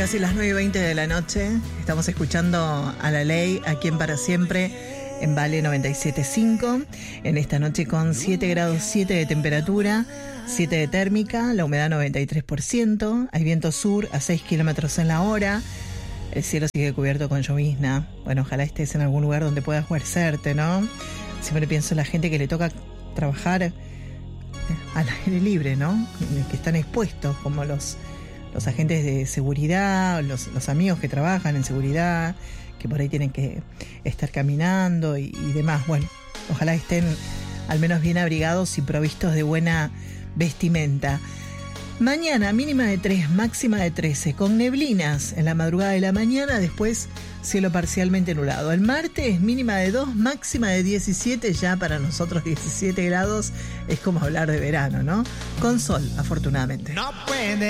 Casi las 9:20 de la noche. Estamos escuchando a La Ley, Aquí en Para Siempre, en Vale 97.5. En esta noche con 7 grados 7 de temperatura, 7 de térmica, la humedad 93%. Hay viento sur a 6 kilómetros en la hora. El cielo sigue cubierto con llovizna. Bueno, ojalá estés en algún lugar donde puedas guarecerte, ¿no? Siempre pienso en la gente que le toca trabajar al aire libre, ¿no? Que están expuestos, como los agentes de seguridad, los amigos que trabajan en seguridad, que por ahí tienen que estar caminando y demás. Bueno, ojalá estén al menos bien abrigados y provistos de buena vestimenta. Mañana mínima de 3, máxima de 13, con neblinas en la madrugada de la mañana, después cielo parcialmente nublado. El martes mínima de 2, máxima de 17, ya para nosotros 17 grados es como hablar de verano, ¿no? Con sol, afortunadamente. No puede